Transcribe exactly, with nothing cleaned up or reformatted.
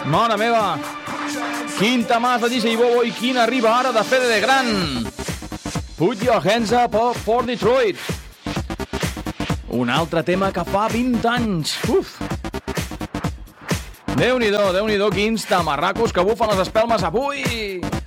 Mare meva! Quin temàs de D J Bobo i quin arriba ara de Fede de Gran. Put your hands up for Detroit. Un altre tema que fa vint anys. Uf! Déu-n'hi-do, Déu-n'hi-do, quins tamarracos que bufen les espelmes avui!